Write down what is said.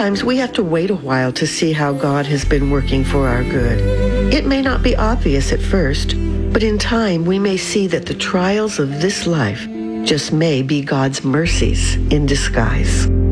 Sometimes we have to wait a while to see how God has been working for our good. It may not be obvious at first, but in time we may see that the trials of this life just may be God's mercies in disguise.